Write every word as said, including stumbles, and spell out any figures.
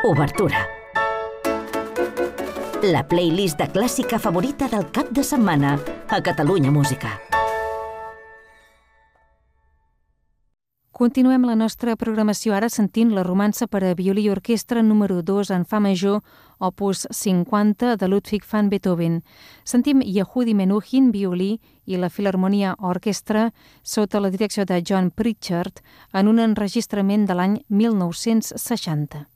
Obertura. La playlist de clàssica favorita del cap de setmana a Catalunya Música. Continuem la nostra programació ara sentint la romança per a violí i orquestra número dos en fa major, opus cinquanta de Ludwig van Beethoven. Sentim Yehudi Menuhin, violí, i la Filharmonia Orquestra sota la direcció de John Pritchard en un enregistrament de l'any mil nou-cents seixanta.